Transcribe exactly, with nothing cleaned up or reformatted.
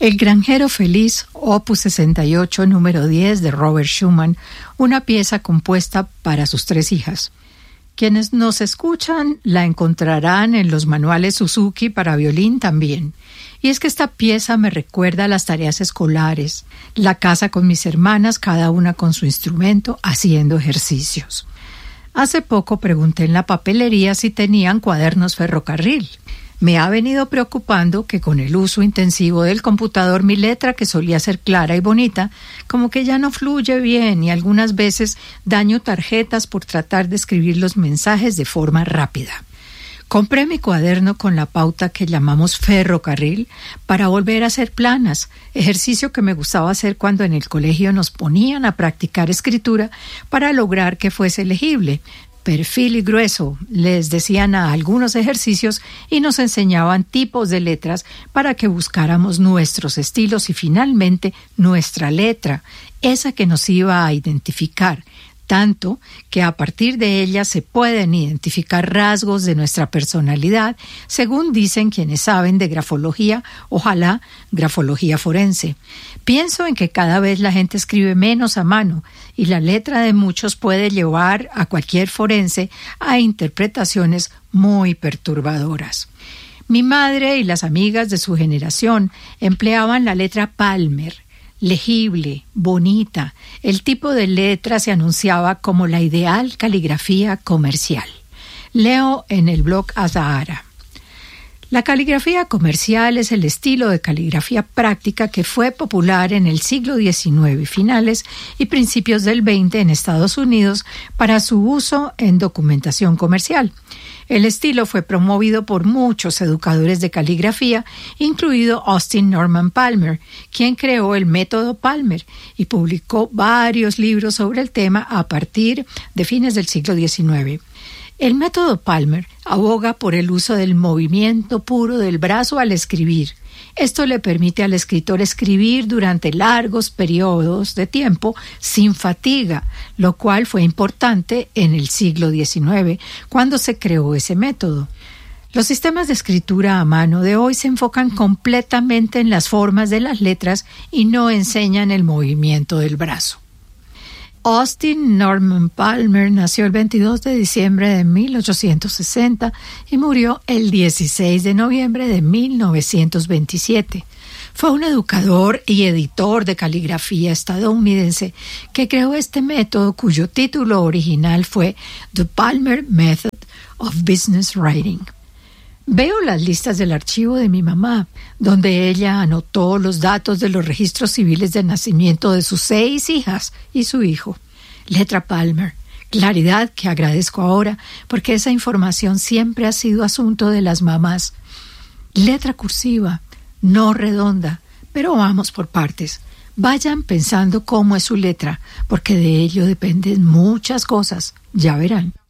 El granjero feliz, opus sesenta y ocho, número diez de Robert Schumann, una pieza compuesta para sus tres hijas. Quienes nos escuchan la encontrarán en los manuales Suzuki para violín también. Y es que esta pieza me recuerda a las tareas escolares, la casa con mis hermanas, cada una con su instrumento, haciendo ejercicios. Hace poco pregunté en la papelería si tenían cuadernos ferrocarril. Me ha venido preocupando que con el uso intensivo del computador mi letra, que solía ser clara y bonita, como que ya no fluye bien y algunas veces daño tarjetas por tratar de escribir los mensajes de forma rápida. Compré mi cuaderno con la pauta que llamamos ferrocarril para volver a hacer planas, ejercicio que me gustaba hacer cuando en el colegio nos ponían a practicar escritura para lograr que fuese legible. Perfil y grueso, les decían a algunos ejercicios y nos enseñaban tipos de letras para que buscáramos nuestros estilos y finalmente nuestra letra, esa que nos iba a identificar, tanto que a partir de ella se pueden identificar rasgos de nuestra personalidad, según dicen quienes saben de grafología, ojalá grafología forense. Pienso en que cada vez la gente escribe menos a mano y la letra de muchos puede llevar a cualquier forense a interpretaciones muy perturbadoras. Mi madre y las amigas de su generación empleaban la letra Palmer, legible, bonita. El tipo de letra se anunciaba como la ideal caligrafía comercial. Leo en el blog Azahara. La caligrafía comercial es el estilo de caligrafía práctica que fue popular en el siglo diecinueve, finales y principios del veinte en Estados Unidos para su uso en documentación comercial. El estilo fue promovido por muchos educadores de caligrafía, incluido Austin Norman Palmer, quien creó el método Palmer y publicó varios libros sobre el tema a partir de fines del siglo diecinueve. El método Palmer aboga por el uso del movimiento puro del brazo al escribir. Esto le permite al escritor escribir durante largos periodos de tiempo sin fatiga, lo cual fue importante en el siglo diecinueve, cuando se creó ese método. Los sistemas de escritura a mano de hoy se enfocan completamente en las formas de las letras y no enseñan el movimiento del brazo. Austin Norman Palmer nació el veintidós de diciembre de mil ochocientos sesenta y murió el dieciséis de noviembre de mil novecientos veintisiete. Fue un educador y editor de caligrafía estadounidense que creó este método cuyo título original fue The Palmer Method of Business Writing. Veo las listas del archivo de mi mamá, donde ella anotó los datos de los registros civiles de nacimiento de sus seis hijas y su hijo. Letra Palmer, claridad que agradezco ahora porque esa información siempre ha sido asunto de las mamás. Letra cursiva, no redonda, pero vamos por partes. Vayan pensando cómo es su letra, porque de ello dependen muchas cosas, ya verán.